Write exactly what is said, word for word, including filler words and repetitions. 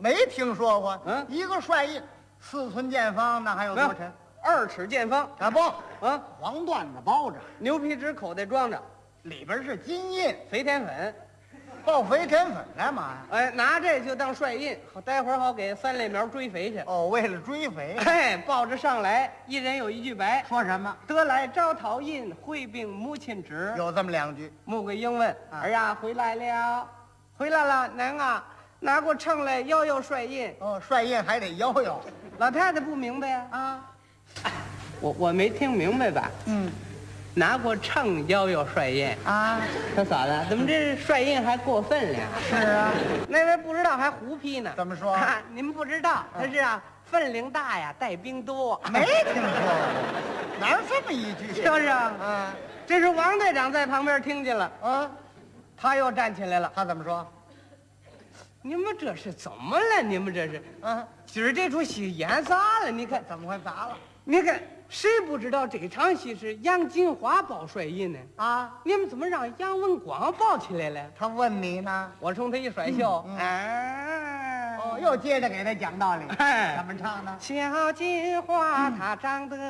没听说过。 嗯一个帅印，四寸见方，那还有多沉？ 二尺见方啊不， 啊， 黄缎子包着， 牛皮纸口袋装着， 里边是金印， 肥田粉。 爆肥田粉干嘛呀？ 哎，拿这就当帅印，好待会儿好给三类苗追肥去。 哦，为了追肥。 哎，抱着上来，一人有一句白， 说什么？ 得来招讨印，会病母亲纸。 有这么两句。 穆桂英问：“ 啊儿呀，回来了，回来了，娘啊，拿过秤来摇摇帅印。” 哦，帅印还得摇摇。 老太太不明白呀、 啊， 我我没听明白吧？ 嗯拿过秤摇摇帅印， 啊， 他嫂子怎么这帅印还过分了？ 是啊， 那位不知道还胡批呢。 怎么说啊？您不知道，他是啊，分量大呀，带兵多。 没听说过，哪有这么一句？ 是不是啊？ 啊这时王队长在旁边听见了， 啊， 他又站起来了。 他怎么说？ 你们这是怎么了？你们这是啊， 今儿这出戏演砸了？你看， 怎么会砸了？ 你看，谁不知道这场戏是杨金花报帅印呢？ 啊， 你们怎么让杨文广报起来了？ 他问你呢？ 我冲他一甩袖， 嗯嗯哎， 哦，又接着给他讲道理。 哎怎么唱呢？ 小金花她长得